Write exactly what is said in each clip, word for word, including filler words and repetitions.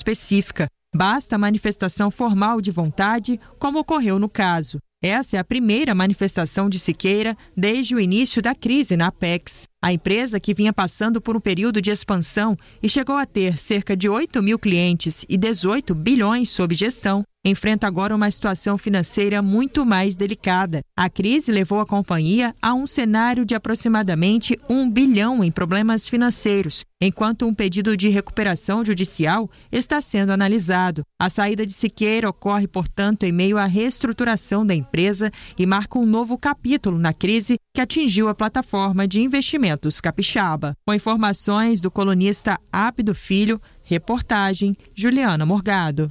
específica. Basta a manifestação formal de vontade, como ocorreu no caso. Essa é a primeira manifestação de Siqueira desde o início da crise na Apex. A empresa, que vinha passando por um período de expansão e chegou a ter cerca de oito mil clientes e dezoito bilhões sob gestão, enfrenta agora uma situação financeira muito mais delicada. A crise levou a companhia a um cenário de aproximadamente um bilhão em problemas financeiros, enquanto um pedido de recuperação judicial está sendo analisado. A saída de Siqueira ocorre, portanto, em meio à reestruturação da empresa e marca um novo capítulo na crise que atingiu a plataforma de investimentos capixaba. Com informações do colunista Ápido Filho, reportagem Juliana Morgado.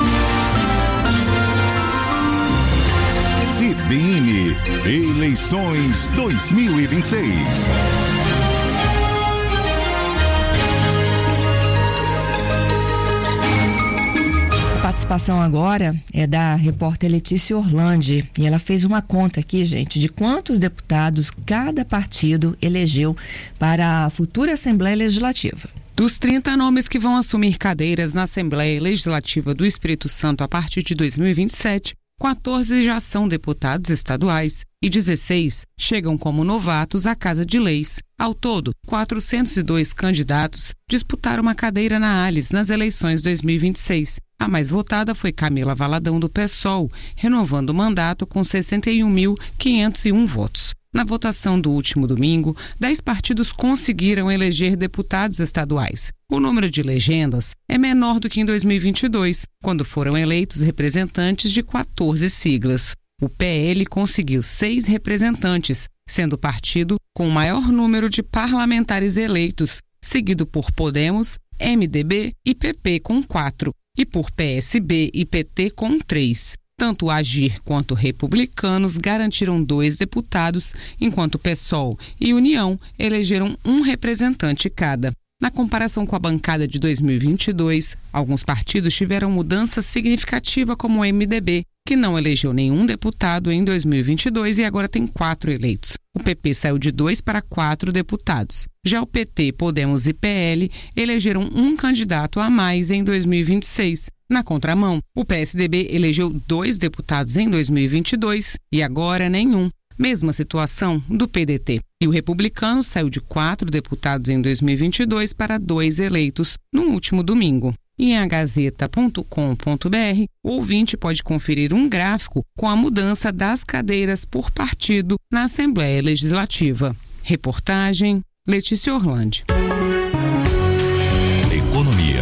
C B N Eleições dois mil e vinte e seis. A participação agora é da repórter Letícia Orlandi e ela fez uma conta aqui, gente, de quantos deputados cada partido elegeu para a futura Assembleia Legislativa. Dos trinta nomes que vão assumir cadeiras na Assembleia Legislativa do Espírito Santo a partir de dois mil e vinte e sete, quatorze já são deputados estaduais e dezesseis chegam como novatos à Casa de Leis. Ao todo, quatrocentos e dois candidatos disputaram uma cadeira na ALES nas eleições dois mil e vinte e seis. A mais votada foi Camila Valadão, do PSOL, renovando o mandato com sessenta e um mil quinhentos e um votos. Na votação do último domingo, dez partidos conseguiram eleger deputados estaduais. O número de legendas é menor do que em dois mil e vinte e dois, quando foram eleitos representantes de quatorze siglas. O P L conseguiu seis representantes, sendo o partido com o maior número de parlamentares eleitos, seguido por Podemos, M D B e P P com quatro, e por P S B e P T com três. Tanto o Agir quanto Republicanos garantiram dois deputados, enquanto o PSOL e União elegeram um representante cada. Na comparação com a bancada de dois mil e vinte e dois, alguns partidos tiveram mudança significativa, como o M D B, que não elegeu nenhum deputado em dois mil e vinte e dois e agora tem quatro eleitos. O P P saiu de dois para quatro deputados. Já o P T, Podemos e P L elegeram um candidato a mais em dois mil e vinte e seis. Na contramão, o P S D B elegeu dois deputados em dois mil e vinte e dois e agora nenhum. Mesma situação do P D T. E o Republicano saiu de quatro deputados em dois mil e vinte e dois para dois eleitos no último domingo. E em a gazeta ponto com ponto b r, o ouvinte pode conferir um gráfico com a mudança das cadeiras por partido na Assembleia Legislativa. Reportagem Letícia Orlandi. Economia.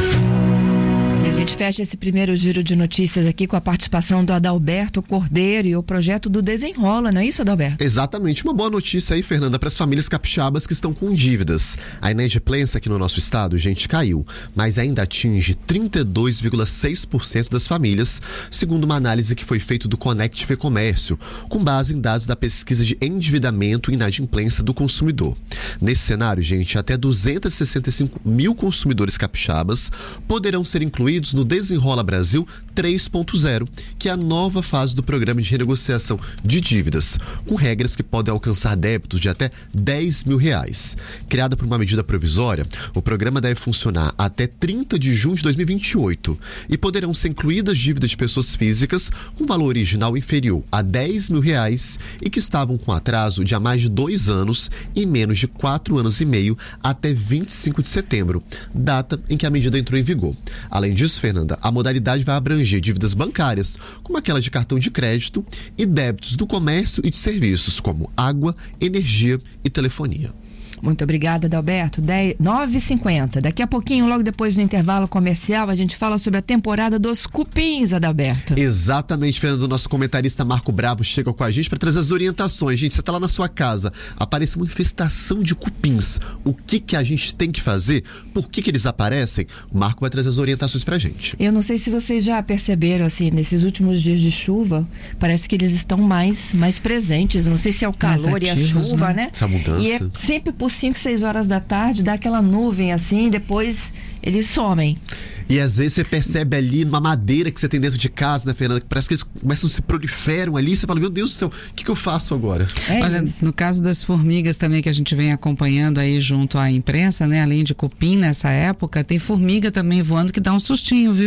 A gente fecha esse primeiro giro de notícias aqui com a participação do Adalberto Cordeiro e o projeto do Desenrola, não é isso, Adalberto? Exatamente, uma boa notícia aí, Fernanda, para as famílias capixabas que estão com dívidas. A inadimplência aqui no nosso estado, gente, caiu, mas ainda atinge trinta e dois vírgula seis por cento das famílias, segundo uma análise que foi feita do Conect Fecomércio, com base em dados da pesquisa de endividamento e inadimplência do consumidor. Nesse cenário, gente, até duzentos e sessenta e cinco mil consumidores capixabas poderão ser incluídos no Desenrola Brasil três ponto zero, que é a nova fase do programa de renegociação de dívidas, com regras que podem alcançar débitos de até dez mil reais. Criada por uma medida provisória, o programa deve funcionar até trinta de junho de dois mil e vinte e oito e poderão ser incluídas dívidas de pessoas físicas com valor original inferior a dez mil reais e que estavam com atraso de há mais de dois anos e menos de quatro anos e meio até vinte e cinco de setembro, data em que a medida entrou em vigor. Além disso, Fernanda, a modalidade vai abranger dívidas bancárias, como aquelas de cartão de crédito, e débitos do comércio e de serviços, como água, energia e telefonia. Muito obrigada, Adalberto. nove e cinquenta. Daqui a pouquinho, logo depois do intervalo comercial, a gente fala sobre a temporada dos cupins, Adalberto. Exatamente, Fernando. O nosso comentarista Marco Bravo chega com a gente para trazer as orientações. Gente, você está lá na sua casa, aparece uma infestação de cupins. O que que a gente tem que fazer? Por que que eles aparecem? O Marco vai trazer as orientações para a gente. Eu não sei se vocês já perceberam, assim, nesses últimos dias de chuva, parece que eles estão mais, mais presentes. Não sei se é o calor e a chuva, né? né? Essa mudança. E é sempre por cinco, seis horas da tarde, dá aquela nuvem assim, depois eles somem. E às vezes você percebe ali numa madeira que você tem dentro de casa, né, Fernanda? Que parece que eles começam a se proliferam ali. Você fala, meu Deus do céu, o que, que eu faço agora? É Olha, isso. No caso das formigas também, que a gente vem acompanhando aí junto à imprensa, né? Além de cupim nessa época, tem formiga também voando que dá um sustinho, viu?